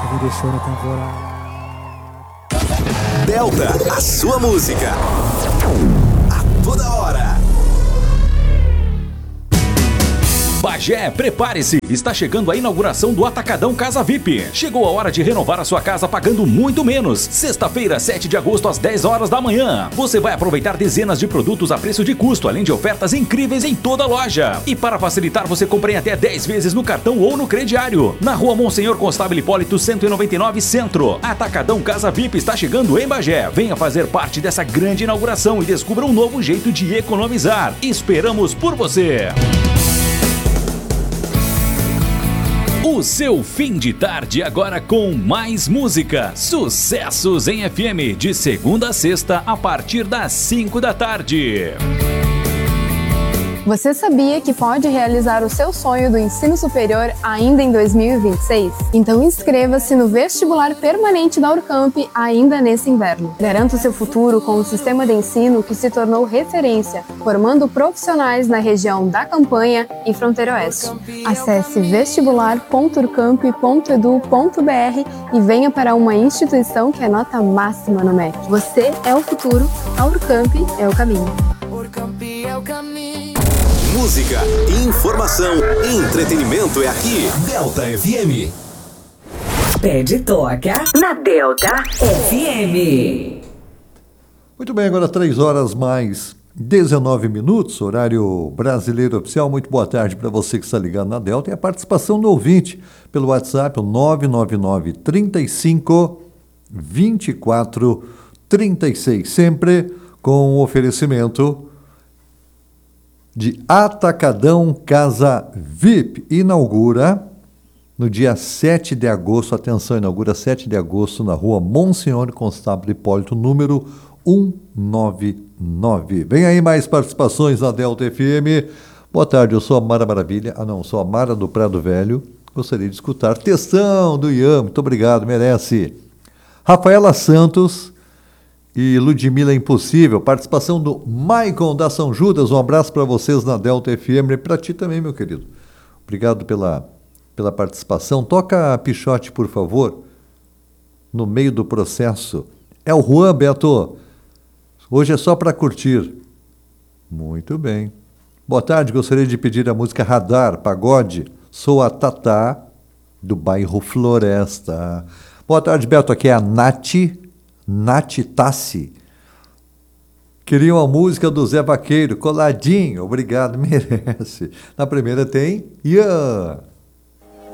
me deixou na temporada. Delta, a sua música. A toda hora. Bagé, prepare-se! Está chegando a inauguração do Atacadão Casa VIP. Chegou a hora de renovar a sua casa pagando muito menos. Sexta-feira, 7 de agosto, às 10 horas da manhã. Você vai aproveitar dezenas de produtos a preço de custo, além de ofertas incríveis em toda a loja. E para facilitar, você compra em até 10 vezes no cartão ou no crediário. Na rua Monsenhor Constável Hipólito 199 Centro. Atacadão Casa VIP está chegando em Bagé. Venha fazer parte dessa grande inauguração e descubra um novo jeito de economizar. Esperamos por você! O seu fim de tarde agora com mais música. Sucessos em FM, de segunda a sexta, a partir das 5 da tarde. Você sabia que pode realizar o seu sonho do ensino superior ainda em 2026? Então inscreva-se no vestibular permanente da Urcamp ainda nesse inverno. Garanta o seu futuro com um sistema de ensino que se tornou referência, formando profissionais na região da Campanha e Fronteira Oeste. Acesse vestibular.urcamp.edu.br e venha para uma instituição que é nota máxima no MEC. Você é o futuro, a Urcamp é o caminho. Urcamp é o caminho. Música, informação, entretenimento é aqui. Delta FM. Pede toca na Delta FM. Muito bem, agora 3 horas mais 19 minutos, horário brasileiro oficial. Muito boa tarde para você que está ligado na Delta. E a participação do ouvinte pelo WhatsApp, o 999 35 24 36. Sempre com o oferecimento de Atacadão Casa VIP. Inaugura no dia 7 de agosto, atenção, inaugura 7 de agosto na rua Monsenhor Constável Hipólito, número 199. Vem aí mais participações na Delta FM. Boa tarde, eu sou a Mara Maravilha. Sou a Mara do Prado Velho. Gostaria de escutar Textão do Ian. Muito obrigado, merece. Rafaela Santos e Ludmila Impossível, participação do Maicon da São Judas. Um abraço para vocês na Delta FM e para ti também, meu querido. Obrigado pela participação. Toca a Pichote, por favor, no meio do processo. É o Juan, Beto. Hoje é só para curtir. Muito bem. Boa tarde, gostaria de pedir a música Radar, Pagode. Sou a Tatá, do bairro Floresta. Boa tarde, Beto. Aqui é a Nath Tassi. Queria uma música do Zé Vaqueiro, Coladinho. Obrigado, merece. Na primeira tem Ian.